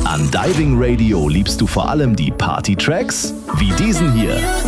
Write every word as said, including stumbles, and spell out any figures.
An Diving Radio liebst du vor allem die Party-Tracks? Wie diesen hier.